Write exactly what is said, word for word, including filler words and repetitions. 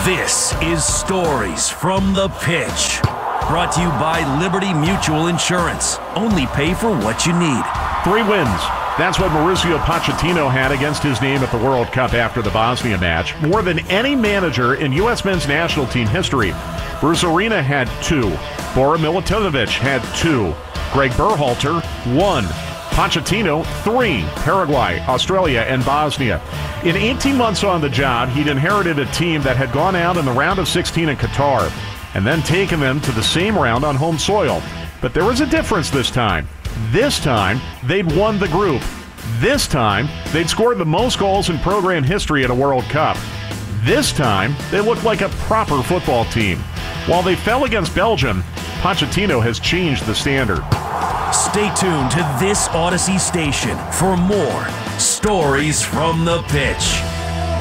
This is Stories from the Pitch. Brought to you by Liberty Mutual Insurance. Only pay for what you need. Three wins. That's what Mauricio Pochettino had against his name at the World Cup after the Bosnia match. More than any manager in U S men's national team history. Bruce Arena had two. Bora Milutinovic had two. Greg Berhalter, one. Pochettino, three. Paraguay, Australia, and Bosnia. In eighteen months on the job, he'd inherited a team that had gone out in the round of sixteen in Qatar and then taken them to the same round on home soil. But there was a difference this time. This time, they'd won the group. This time, they'd scored the most goals in program history at a World Cup. This time, they looked like a proper football team. While they fell against Belgium, Pochettino has changed the standard. Stay tuned to this Odyssey station for more Stories from the Pitch.